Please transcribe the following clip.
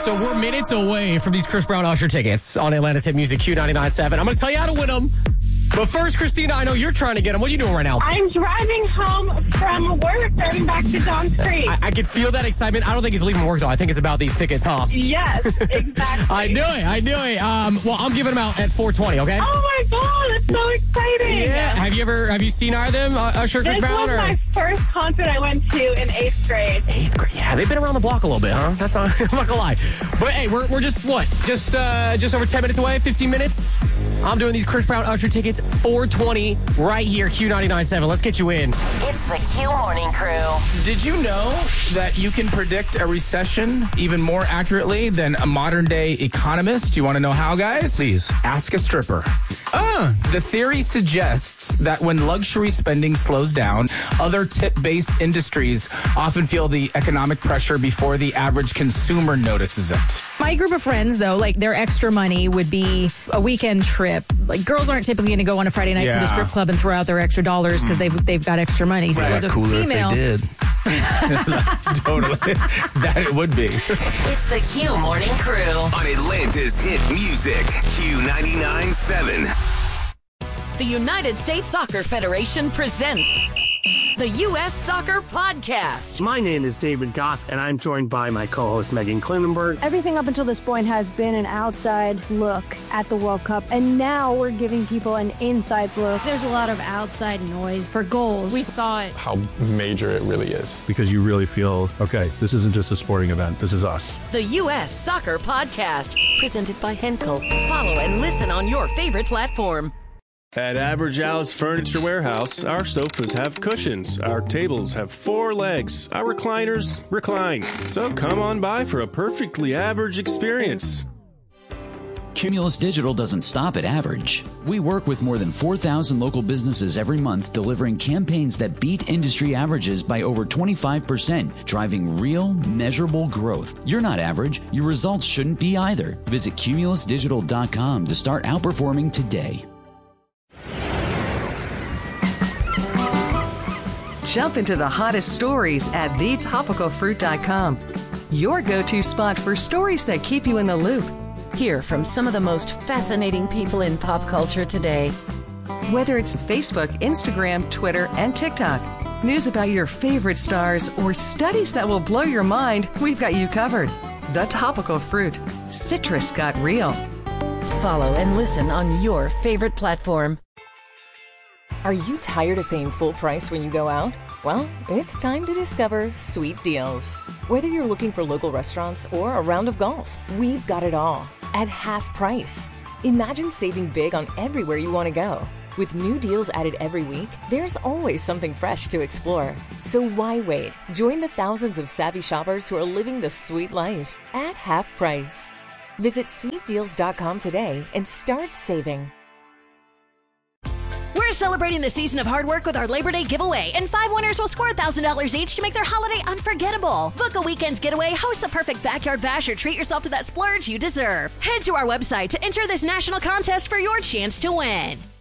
So we're minutes away from these Chris Brown Usher tickets on Atlanta's hit music Q99.7. I'm going to tell you how to win them. But first, Christina, I know you're trying to get them. What are you doing right now? I'm driving home from work, driving back to John Street. I can feel that excitement. I don't think he's leaving work, though. I think it's about these tickets, huh? Yes, exactly. I knew it. Well, I'm giving them out at 4:20, okay? Oh, my God. That's so exciting. Yeah. Have you seen either of them, Usher, Chris Brown? This was my first concert I went to in 8th grade. 8th grade. Yeah, they've been around the block a little bit, huh? That's not, I'm not gonna lie. But hey, we're just what? Just over 10 minutes away, 15 minutes. I'm doing these Chris Brown Usher tickets, 4:20, right here, Q99.7. Let's get you in. It's the Q Morning Crew. Did you know that you can predict a recession even more accurately than a modern-day economist? Do you want to know how, guys? Please. Ask a stripper. The theory suggests that when luxury spending slows down, other tip-based industries often feel the economic pressure before the average consumer notices it. My group of friends, though, like their extra money would be a weekend trip. Like girls aren't typically going to go on a Friday night to the strip club and throw out their extra dollars because they've got extra money. So as a female, if they did. Totally. That it would be. It's the Q Morning Crew on Atlanta's hit music Q99.7. The United States Soccer Federation presents the U.S. Soccer Podcast. My name is David Goss, and I'm joined by my co-host Megan Klinenberg. Everything up until this point has been an outside look at the World Cup, and now we're giving people an inside look. There's a lot of outside noise for goals. We thought how major it really is. Because you really feel, okay, this isn't just a sporting event, this is us. The U.S. Soccer Podcast, presented by Henkel. Follow and listen on your favorite platform. At Average Al's Furniture Warehouse, our sofas have cushions, our tables have 4 legs, our recliners recline. So come on by for a perfectly average experience. Cumulus Digital doesn't stop at average. We work with more than 4,000 local businesses every month, delivering campaigns that beat industry averages by over 25%, driving real, measurable growth. You're not average. Your results shouldn't be either. Visit cumulusdigital.com to start outperforming today. Jump into the hottest stories at thetopicalfruit.com. Your go-to spot for stories that keep you in the loop. Hear from some of the most fascinating people in pop culture today. Whether it's Facebook, Instagram, Twitter, and TikTok, news about your favorite stars, or studies that will blow your mind, we've got you covered. The Topical Fruit. Citrus got real. Follow and listen on your favorite platform. Are you tired of paying full price when you go out? Well, it's time to discover Sweet Deals. Whether you're looking for local restaurants or a round of golf, we've got it all at half price. Imagine saving big on everywhere you want to go. With new deals added every week, there's always something fresh to explore. So why wait? Join the thousands of savvy shoppers who are living the sweet life at half price. Visit sweetdeals.com today and start saving. We're celebrating the season of hard work with our Labor Day giveaway, and 5 winners will score $1,000 each to make their holiday unforgettable. Book a weekend's getaway, host the perfect backyard bash, or treat yourself to that splurge you deserve. Head to our website to enter this national contest for your chance to win.